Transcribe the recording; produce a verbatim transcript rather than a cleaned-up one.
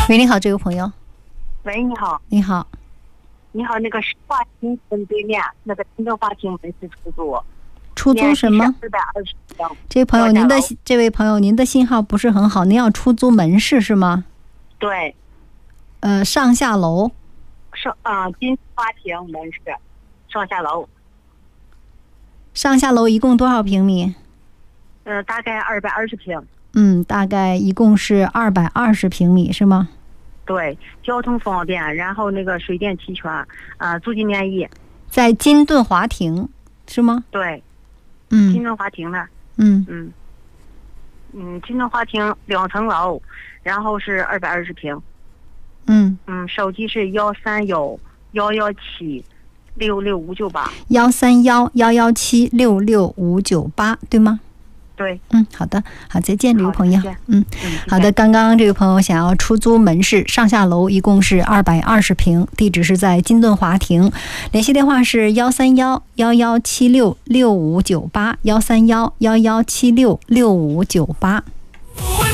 喂，你好，这位朋友。 喂，你好。 你好。 你好，那个市法庭门对面那个行政法庭门市出租。 出租什么？ 四百二十平。 这位朋友，您的这位朋友，您的信号不是很好，您要出租门市是吗？ 对。 呃，上下楼。 上啊，金法庭门市，上下楼。 上下楼一共多少平米？ 呃，大概二百二十平。 嗯，大概一共是二百二十平米是吗？ 对，交通方便，然后那个水电齐全，啊、呃，租金免疫。 在金顿华庭是吗？ 对。 嗯。 金顿华庭的。 嗯嗯嗯，金顿华庭两层楼，然后是二百二十平。 嗯嗯，手机是幺三幺幺幺七六六五九八。 幺三幺幺幺七六六五九八，对吗？ 对。 嗯，好的，好，再见，这位朋友。嗯， 嗯， 好的。刚刚这位朋友想要出租门市，上下楼一共是二百二十平，地址是在金顿华庭，联系电话是幺三幺幺幺七六六五九八，幺三幺幺幺七六六五九八。